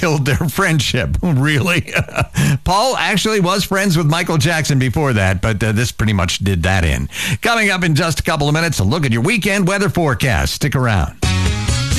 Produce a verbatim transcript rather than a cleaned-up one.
killed their friendship. Really? Paul actually was friends with Michael Jackson before that, but uh, this pretty much did that in. Coming up in just a couple of minutes, a look at your weekend weather forecast. Stick around.